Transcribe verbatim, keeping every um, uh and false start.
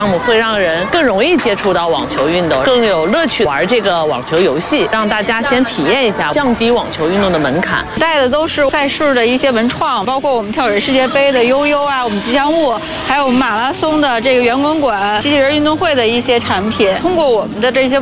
项目会让人更容易接触到网球运动，更有乐趣玩这个网球游戏，让大家先体验一下，降低网球运动的门槛。 带的都是赛事的一些文创，包括我们跳水世界杯的悠悠啊，我们吉祥物，还有我们马拉松的这个圆滚滚、机器人运动会的一些产品。通过我们的这些